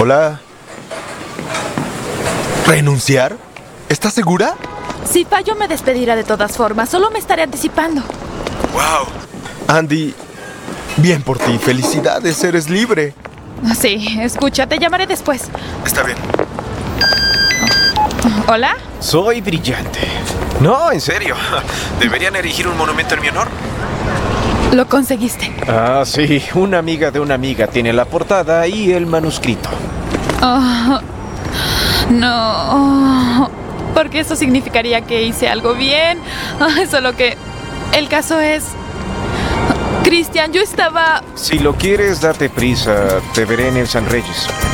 Hola. ¿Renunciar? ¿Estás segura? Si fallo me despedirá de todas formas, solo me estaré anticipando. ¡Wow! Andy, bien por ti, felicidades, eres libre. Sí, escucha, te llamaré después. Está bien. ¿Hola? Soy brillante. No, en serio. Deberían erigir un monumento en mi honor. Lo conseguiste. Ah, sí. Una amiga de una amiga tiene la portada y el manuscrito. Oh, no. Porque eso significaría que hice algo bien. Solo que el caso es... Cristian, yo estaba... Si lo quieres, date prisa. Te veré en el San Reyes.